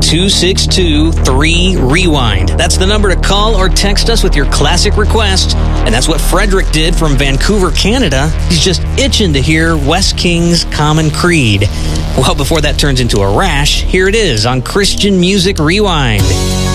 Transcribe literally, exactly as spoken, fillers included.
two six two, three, rewind. That's the number to call or text us with your classic request. And that's what Frederick did from Vancouver, Canada. He's just itching to hear Wes King's Common Creed. Well, before that turns into a rash, here it is on Christian Music Rewind.